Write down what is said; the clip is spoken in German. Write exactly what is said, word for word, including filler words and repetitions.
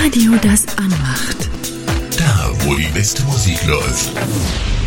Radio, das anmacht. Da, wo die beste Musik läuft.